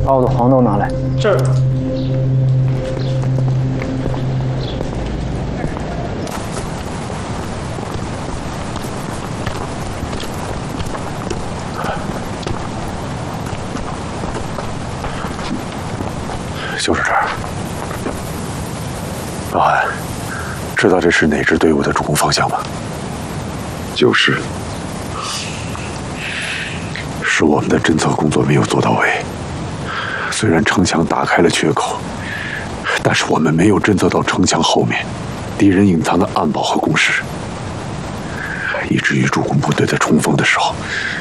把我的黄豆拿来。 是。 就是这儿。老韩，知道这是哪支队伍的主攻方向吗？就是。是我们的侦测工作没有做到位。虽然城墙打开了缺口，但是我们没有侦测到城墙后面敌人隐藏的暗堡和工事，以至于主攻部队在冲锋的时候